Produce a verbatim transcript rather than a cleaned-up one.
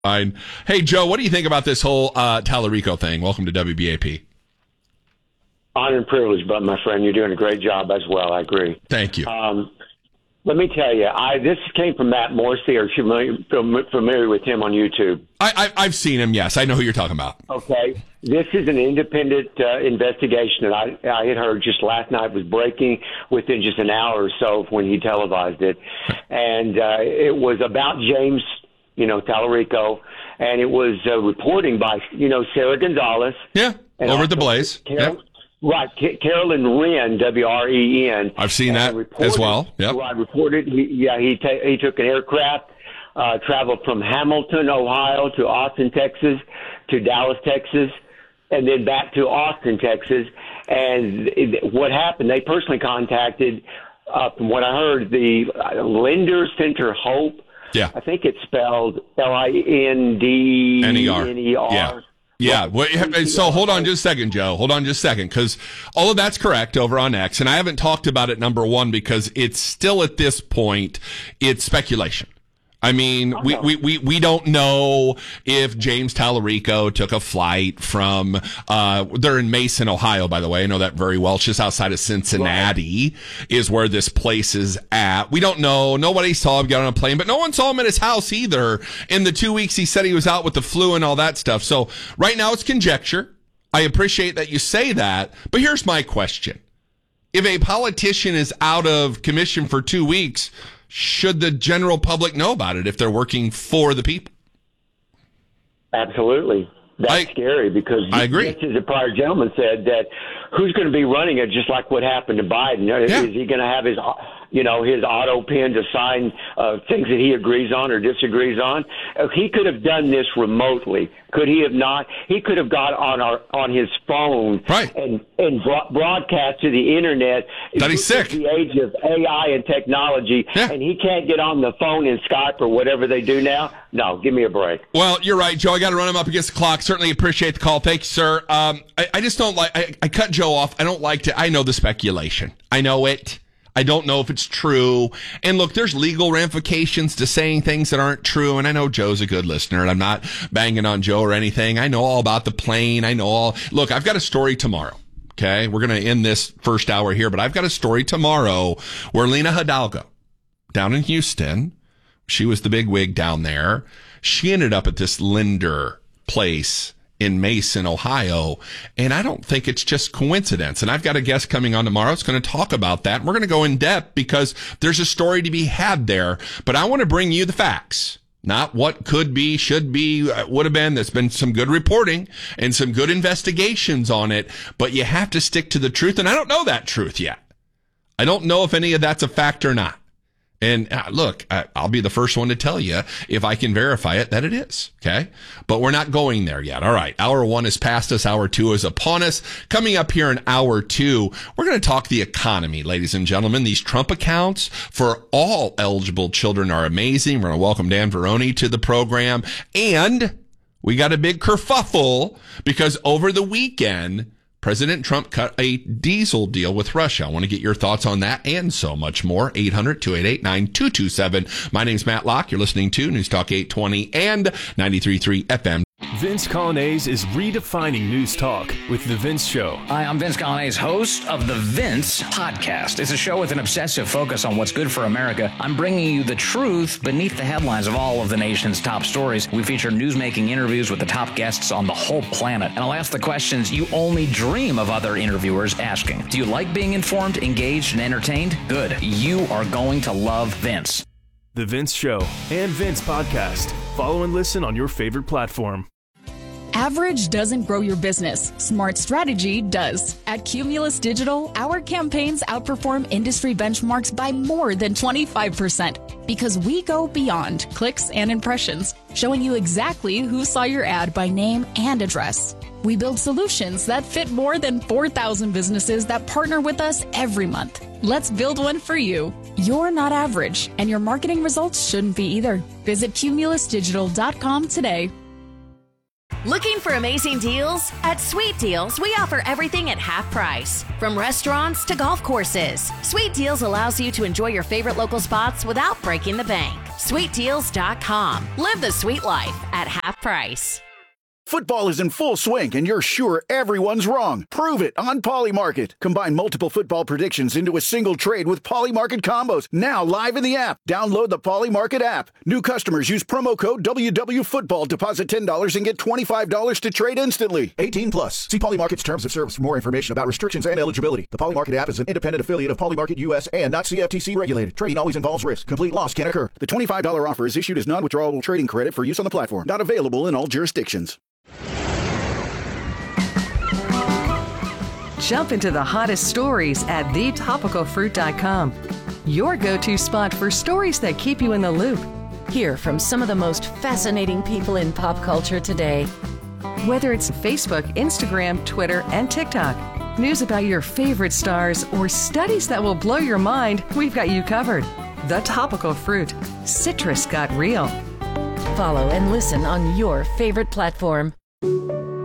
Fine. Hey, Joe, what do you think about this whole uh, Tallarico thing? Welcome to W B A P. Honor and privilege, but my friend, you're doing a great job as well. I agree. Thank you. Um, let me tell you, I this came from Matt Morrissey. Are you familiar, familiar with him on YouTube? I, I, I've seen him, yes. I know who you're talking about. Okay. This is an independent uh, investigation that I, I had heard just last night was breaking within just an hour or so when he televised it. And uh, it was about James, you know, Tallarico, and it was uh, reporting by, you know, Sarah Gonzalez. Yeah, over at the Blaze. Carol, yep. Right, K- Carolyn Wren, W R E N. I've seen that reported, as well. Yep. I reported, he, yeah, he ta- he took an aircraft, uh, traveled from Hamilton, Ohio, to Austin, Texas, to Dallas, Texas, and then back to Austin, Texas. And it, what happened? They personally contacted, uh, from what I heard, the Linder Center Hope. Yeah, I think it's spelled L I N D N E R. Yeah. Yeah. Well, so hold on just a second, Joe. Hold on just a second, because all of that's correct over on X, and I haven't talked about it, number one, because it's still at this point, it's speculation. I mean, we, we, we, we don't know if James Tallarico took a flight from, uh, they're in Mason, Ohio, by the way. I know that very well. It's just outside of Cincinnati right. is where this place is at. We don't know. Nobody saw him get on a plane, but no one saw him at his house either. In the two weeks he said he was out with the flu and all that stuff. So right now it's conjecture. I appreciate that you say that, but here's my question. If a politician is out of commission for two weeks, should the general public know about it if they're working for the people? Absolutely. That's I, scary because, I agree. Just as the prior gentleman said, that who's going to be running it just like what happened to Biden? Yeah. Is he going to have his, you know, his auto pen to sign uh, things that he agrees on or disagrees on? Uh, he could have done this remotely. Could he have not? He could have got on our on his phone right. and and broadcast to the internet. That he's sick. The age of A I and technology, yeah. and he can't get on the phone and Skype or whatever they do now. No, give me a break. Well, you're right, Joe. I got to run him up against the clock. Certainly appreciate the call. Thank you, sir. Um, I, I just don't like. I, I cut Joe off. I don't like to. I know the speculation. I know it. I don't know if it's true. And look, there's legal ramifications to saying things that aren't true. And I know Joe's a good listener, and I'm not banging on Joe or anything. I know all about the plane. I know all. Look, I've got a story tomorrow. Okay. We're going to end this first hour here, but I've got a story tomorrow where Lena Hidalgo down in Houston, she was the big wig down there. She ended up at this Linder place in Mason, Ohio, and I don't think it's just coincidence. And I've got a guest coming on tomorrow that's going to talk about that. And we're going to go in depth because there's a story to be had there. But I want to bring you the facts, not what could be, should be, would have been. There's been some good reporting and some good investigations on it, but you have to stick to the truth. And I don't know that truth yet. I don't know if any of that's a fact or not. And uh, look, I, I'll be the first one to tell you if I can verify it that it is. Okay. But we're not going there yet. All right. Hour one is past us. Hour two is upon us. Coming up here in hour two, we're going to talk the economy, ladies and gentlemen. These Trump accounts for all eligible children are amazing. We're going to welcome Dan Veroni to the program. And we got a big kerfuffle because over the weekend, President Trump cut a diesel deal with Russia. I want to get your thoughts on that and so much more. eight hundred, two eight eight, nine two two seven. My name's Matt Locke. You're listening to News Talk eight twenty and ninety-three point three F M. Vince Coglianese is redefining news talk with The Vince Show. Hi, I'm Vince Coglianese, host of The Vince Podcast. It's a show with an obsessive focus on what's good for America. I'm bringing you the truth beneath the headlines of all of the nation's top stories. We feature news-making interviews with the top guests on the whole planet. And I'll ask the questions you only dream of other interviewers asking. Do you like being informed, engaged, and entertained? Good. You are going to love Vince. The Vince Show and Vince Podcast. Follow and listen on your favorite platform. Average doesn't grow your business. Smart strategy does. At Cumulus Digital, our campaigns outperform industry benchmarks by more than twenty-five percent because we go beyond clicks and impressions, showing you exactly who saw your ad by name and address. We build solutions that fit more than four thousand businesses that partner with us every month. Let's build one for you. You're not average, and your marketing results shouldn't be either. Visit cumulus digital dot com today. Looking for amazing deals? At Sweet Deals, we offer everything at half price. From restaurants to golf courses, Sweet Deals allows you to enjoy your favorite local spots without breaking the bank. sweet deals dot com. Live the sweet life at half price. Football is in full swing, and you're sure everyone's wrong. Prove it on Polymarket. Combine multiple football predictions into a single trade with Polymarket combos. Now live in the app. Download the Polymarket app. New customers use promo code W W Football. Deposit ten dollars and get twenty-five dollars to trade instantly. eighteen plus. See Polymarket's terms of service for more information about restrictions and eligibility. The Polymarket app is an independent affiliate of Polymarket U S and not C F T C regulated. Trading always involves risk. Complete loss can occur. The twenty-five dollars offer is issued as non-withdrawable trading credit for use on the platform. Not available in all jurisdictions. Jump into the hottest stories at the topical fruit dot com. Your go-to spot for stories that keep you in the loop. Hear from some of the most fascinating people in pop culture today. Whether it's Facebook, Instagram, Twitter, and TikTok, news about your favorite stars, or studies that will blow your mind, we've got you covered. The Topical Fruit. Citrus got real. Follow and listen on your favorite platform.